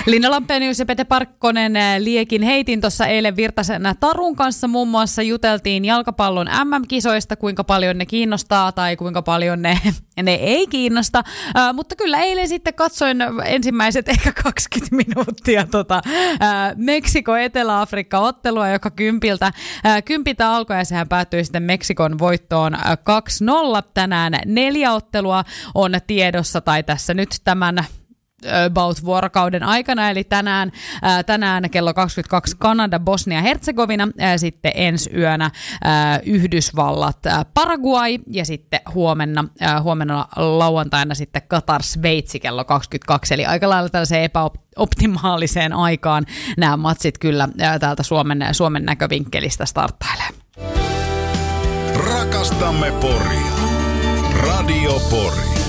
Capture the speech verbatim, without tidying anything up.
Linna Lampenius ja Pete Parkkonen liekin heitin tuossa eilen Virtasen Tarun kanssa muun muassa juteltiin jalkapallon äm äm-kisoista, kuinka paljon ne kiinnostaa tai kuinka paljon ne, ne ei kiinnosta. Uh, mutta kyllä eilen sitten katsoin ensimmäiset ehkä kaksikymmentä minuuttia tota, uh, Meksiko-Etelä-Afrikka-ottelua, joka kympiltä, uh, kympiltä alkoi ja sehän päättyi sitten Meksikon voittoon uh, kaksi nolla. Tänään neljä ottelua on tiedossa tai tässä nyt tämän about vuorokauden aikana, eli tänään, ää, tänään kello kaksikymmentäkaksi Kanada, Bosnia, Herzegovina, ää, sitten ensi yönä ää, Yhdysvallat, ää, Paraguay ja sitten huomenna, ää, huomenna lauantaina sitten Katar, Sveitsi kello kaksikymmentäkaksi, eli aika lailla tällaiseen epäoptimaaliseen aikaan nämä matsit kyllä ää, täältä Suomen, Suomen näkövinkkelistä starttailee. Rakastamme Poria. Radio Pori.